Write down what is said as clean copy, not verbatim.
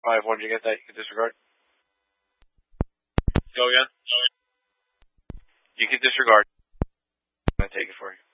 5-1, did you get that? You can disregard. Go again. You can disregard. I'm going to take it for you.